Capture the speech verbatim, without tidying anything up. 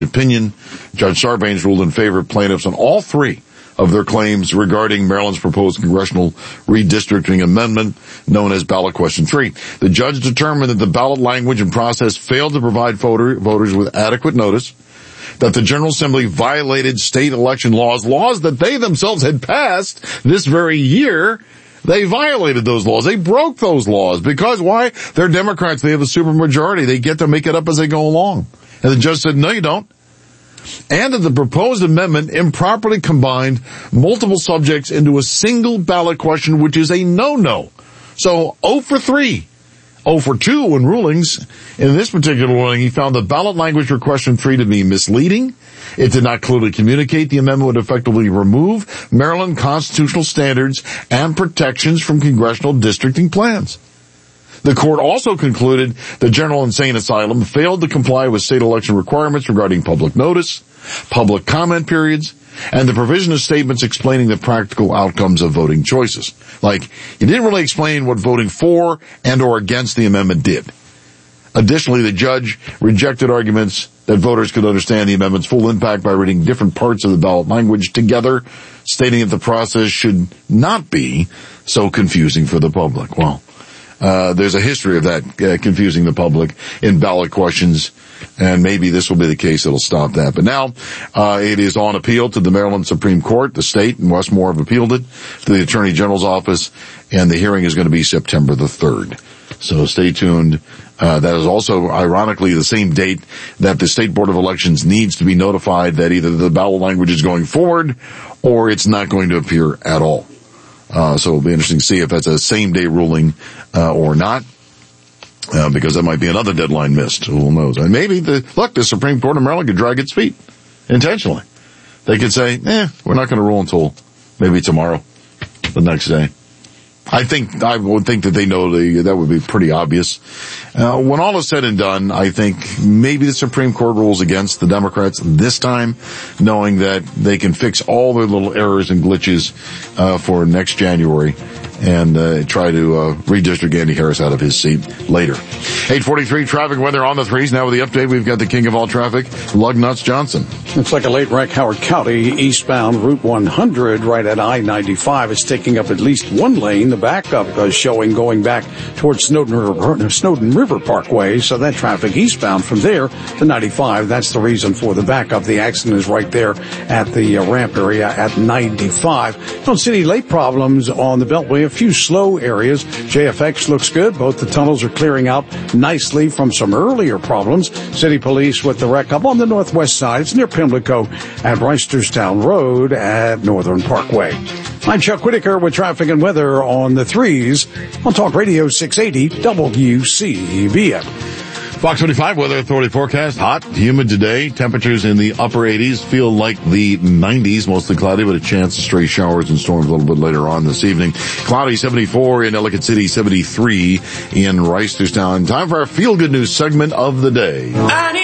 opinion. Judge Sarbanes ruled in favor of plaintiffs on all three of their claims regarding Maryland's proposed congressional redistricting amendment known as ballot question three. The judge determined that the ballot language and process failed to provide voter, voters with adequate notice, that the General Assembly violated state election laws, laws that they themselves had passed this very year. They violated those laws. They broke those laws because why? They're Democrats. They have a supermajority. They get to make it up as they go along. And the judge said, no, you don't. And that the proposed amendment improperly combined multiple subjects into a single ballot question, which is a no-no. So zero for three. zero for two in rulings. In this particular ruling, he found the ballot language for question three to be misleading. It did not clearly communicate the amendment would effectively remove Maryland constitutional standards and protections from congressional districting plans. The court also concluded the General Insane Asylum failed to comply with state election requirements regarding public notice, public comment periods, and the provision of statements explaining the practical outcomes of voting choices. Like, he didn't really explain what voting for and or against the amendment did. Additionally, the judge rejected arguments that voters could understand the amendment's full impact by reading different parts of the ballot language together, stating that the process should not be so confusing for the public. Well, uh, there's a history of that uh, confusing the public in ballot questions, and maybe this will be the case that'll stop that. But now, uh, it is on appeal to the Maryland Supreme Court. The state and Westmore have appealed it to the Attorney General's office, and the hearing is going to be September the third. So stay tuned. Uh, that is also, ironically, the same date that the State Board of Elections needs to be notified that either the ballot language is going forward or it's not going to appear at all. Uh, so it'll be interesting to see if that's a same-day ruling uh, or not, uh, because that might be another deadline missed. Who knows? And maybe, the look, the Supreme Court of Maryland could drag its feet intentionally. They could say, eh, we're not going to rule until maybe tomorrow, the next day. I think, I would think that they know the, that would be pretty obvious. Uh, when all is said and done, I think maybe the Supreme Court rules against the Democrats this time, knowing that they can fix all their little errors and glitches, uh, for next January and, uh, try to, uh, redistrict Andy Harris out of his seat later. eight forty-three traffic weather on the threes. Now with the update, we've got the king of all traffic, Lug Nuts Johnson. Looks like a late wreck, Howard County, eastbound Route one hundred, right at I ninety-five. It's taking up at least one lane. The backup is showing going back towards Snowden River, Snowden River Parkway. So that traffic eastbound from there to ninety-five. That's the reason for the backup. The accident is right there at the uh, ramp area at ninety-five. Don't see any late problems on the Beltway. A few slow areas. J F X looks good. Both the tunnels are clearing out nicely from some earlier problems. City Police with the wreck up on the northwest side. It's near Pimlico at Reisterstown Road at Northern Parkway. I'm Chuck Whitaker with traffic and weather on the threes on Talk Radio six eighty W C B M. Fox twenty-five Weather Authority forecast. Hot, humid today. Temperatures in the upper eighties. Feel like the nineties. Mostly cloudy, but a chance of stray showers and storms a little bit later on this evening. Cloudy, seventy-four in Ellicott City, seventy-three in Reisterstown. Time for our Feel Good News segment of the day.